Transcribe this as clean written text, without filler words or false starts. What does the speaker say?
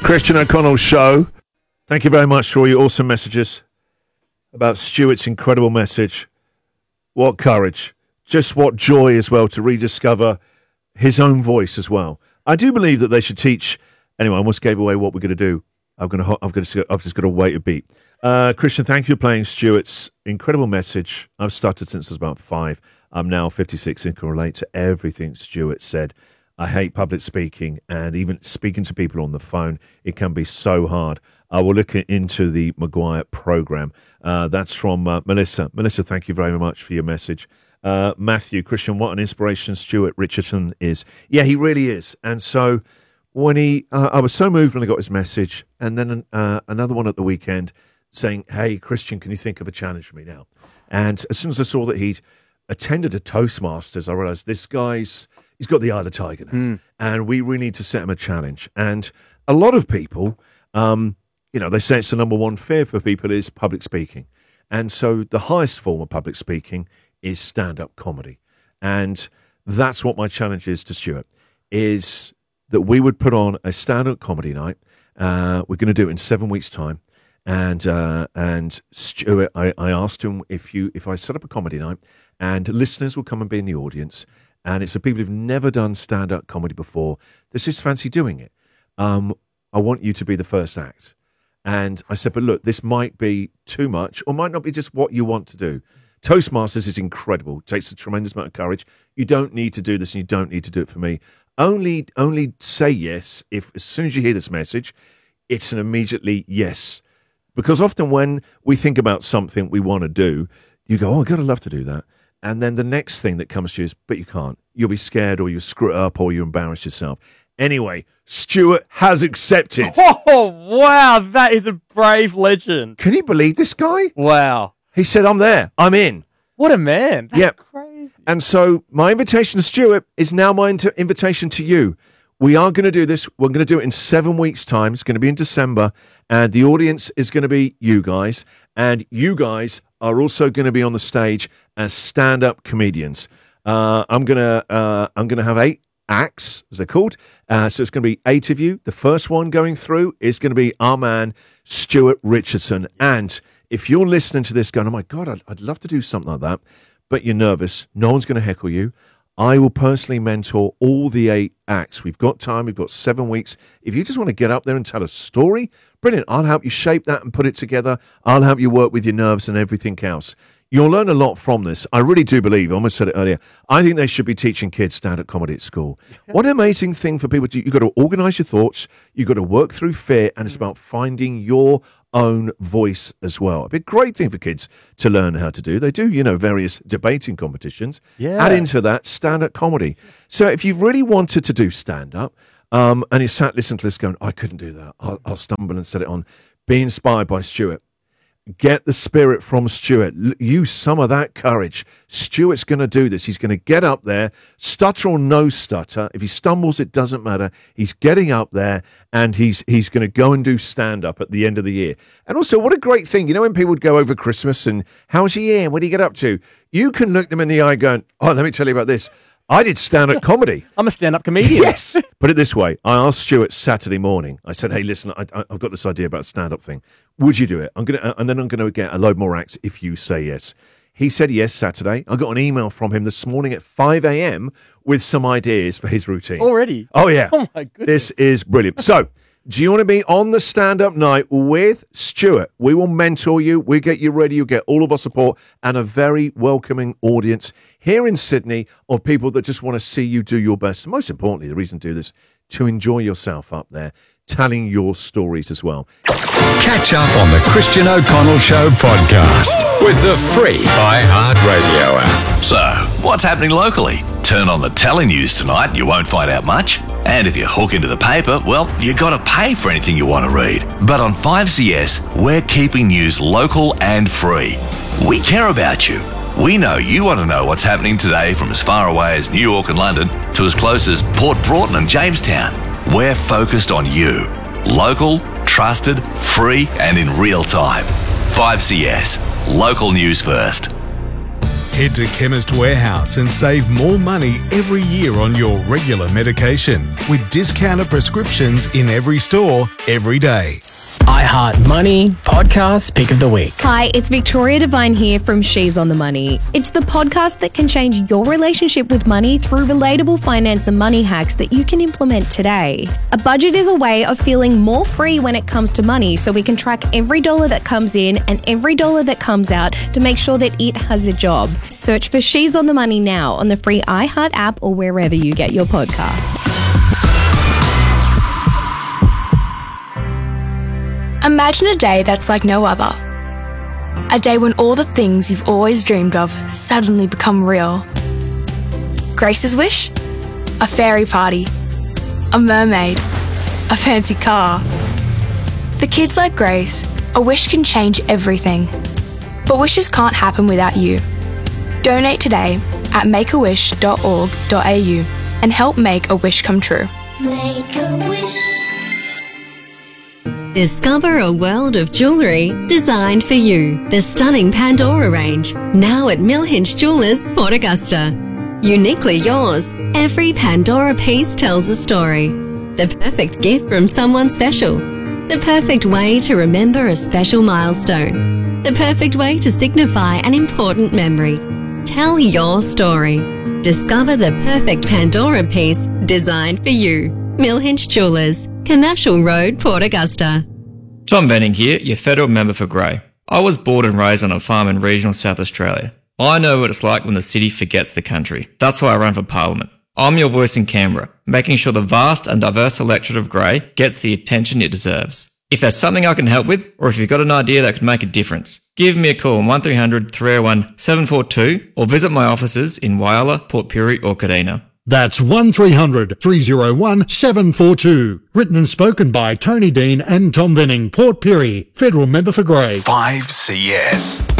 Christian O'Connell Show. Thank you very much for all your awesome messages about Stuart's incredible message. What courage. Just what joy as well to rediscover his own voice as well. I do believe that they should teach. Anyway, I almost gave away what we're going to do. I've just got to wait a beat. Christian, thank you for playing Stuart's incredible message. I've started since I was about 5. I'm now 56 and can relate to everything Stuart said. I hate public speaking, and even speaking to people on the phone, it can be so hard. I will look into the Maguire program. That's from Melissa. Melissa, thank you very much for your message. Matthew, Christian, what an inspiration Stuart Richardson is. Yeah, he really is. And so when I was so moved when I got his message, and then another one at the weekend saying, hey, Christian, can you think of a challenge for me now? And as soon as I saw that he'd attended a Toastmasters, I realised this guy's... he's got the eye of the tiger now, and we really need to set him a challenge. And a lot of people, they say it's the number one fear for people is public speaking. And so the highest form of public speaking is stand-up comedy. And that's what my challenge is to Stuart, is that we would put on a stand-up comedy night. We're going to do it in 7 weeks' time. And Stuart, I asked him if I set up a comedy night and listeners will come and be in the audience, and it's for people who've never done stand-up comedy before, that just fancy doing it. I want you to be the first act. And I said, but look, this might be too much or might not be just what you want to do. Toastmasters is incredible. It takes a tremendous amount of courage. You don't need to do this, and you don't need to do it for me. Only say yes if, as soon as you hear this message, it's an immediately yes. Because often when we think about something we want to do, you go, oh, God, I'd love to do that. And then the next thing that comes to you is, but you can't. You'll be scared, or you screw it up, or you embarrass yourself. Anyway, Stuart has accepted. Oh, wow. That is a brave legend. Can you believe this guy? Wow. He said, I'm there. I'm in. What a man. That's crazy. And so my invitation to Stuart is now my invitation to you. We are going to do this. We're going to do it in 7 weeks' time. It's going to be in December. And the audience is going to be you guys. And you guys are also going to be on the stage as stand-up comedians. I'm going to have 8 acts, as they're called. So it's going to be 8 of you. The first one going through is going to be our man, Stuart Richardson. And if you're listening to this going, oh, my God, I'd love to do something like that, but you're nervous, no one's going to heckle you. I will personally mentor all the 8 acts. We've got time. We've got 7 weeks. If you just want to get up there and tell a story, brilliant. I'll help you shape that and put it together. I'll help you work with your nerves and everything else. You'll learn a lot from this. I really do believe, I almost said it earlier, I think they should be teaching kids stand-up comedy at school. What an amazing thing for people to do. You've got to organise your thoughts. You've got to work through fear, and it's about finding your own voice as well. It'd be a great thing for kids to learn how to do. They do, various debating competitions. Yeah. Add into that stand-up comedy. So if you've really wanted to do stand-up, and you sat listening to this going, I couldn't do that. I'll stumble and set it on. Be inspired by Stuart. Get the spirit from Stuart. Use some of that courage. Stuart's going to do this. He's going to get up there, stutter or no stutter. If he stumbles, it doesn't matter. He's getting up there, and he's going to go and do stand-up at the end of the year. And also, what a great thing. When people would go over Christmas and, how's your year? What do you get up to? You can look them in the eye going, oh, let me tell you about this. I did stand-up comedy. I'm a stand-up comedian. Yes. Put it this way. I asked Stuart Saturday morning. I said, hey, listen, I've got this idea about a stand-up thing. Would you do it? And then I'm going to get a load more acts if you say yes. He said yes Saturday. I got an email from him this morning at 5 a.m. with some ideas for his routine. Already? Oh, yeah. Oh, my goodness. This is brilliant. So, do you want to be on the stand-up night with Stuart? We will mentor you. We'll get you ready. You'll get all of our support and a very welcoming audience here in Sydney of people that just want to see you do your best. And most importantly, the reason to do this, to enjoy yourself up there, telling your stories as well. Catch up on the Christian O'Connell Show podcast with the free iHeartRadio app. So, what's happening locally? Turn on the telenews tonight, you won't find out much. And if you hook into the paper, well, you got to pay for anything you want to read. But on 5CS, we're keeping news local and free. We care about you. We know you want to know what's happening today from as far away as New York and London to as close as Port Broughton and Jamestown. We're focused on you. Local, trusted, free, and in real time. 5CS. Local news first. Head to Chemist Warehouse and save more money every year on your regular medication with discounted prescriptions in every store, every day. iHeart Money Podcast Pick of the Week. Hi, it's Victoria Devine here from She's on the Money. It's the podcast that can change your relationship with money through relatable finance and money hacks that you can implement today. A budget is a way of feeling more free when it comes to money, so we can track every dollar that comes in and every dollar that comes out to make sure that it has a job. Search for She's on the Money now on the free iHeart app or wherever you get your podcasts. Imagine a day that's like no other. A day when all the things you've always dreamed of suddenly become real. Grace's wish? A fairy party. A mermaid. A fancy car. For kids like Grace, a wish can change everything. But wishes can't happen without you. Donate today at makeawish.org.au and help make a wish come true. Make a wish. Discover a world of jewellery designed for you. The stunning Pandora range, now at Millhinch Jewellers, Port Augusta. Uniquely yours, every Pandora piece tells a story. The perfect gift from someone special. The perfect way to remember a special milestone. The perfect way to signify an important memory. Tell your story. Discover the perfect Pandora piece designed for you. Millhinch Jewellers, Commercial Road, Port Augusta. Tom Benning here, your federal member for Grey. I was born and raised on a farm in regional South Australia. I know what it's like when the city forgets the country. That's why I ran for Parliament. I'm your voice in Canberra, making sure the vast and diverse electorate of Grey gets the attention it deserves. If there's something I can help with, or if you've got an idea that could make a difference, give me a call on 1300 301 742 or visit my offices in Whyalla, Port Pirie or Kadina. That's 1300 301 742. Written and spoken by Tony Dean and Tom Venning, Port Pirie, Federal Member for Grey. 5CS.